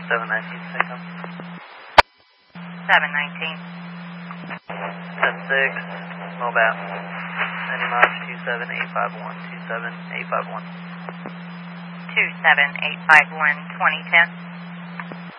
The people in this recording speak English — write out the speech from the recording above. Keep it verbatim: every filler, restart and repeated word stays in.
seven nineteen, second. seven nineteen. ten six, mobile. Any miles, two seven eight five one, two seven eight five one. two seven eight five one, twenty ten.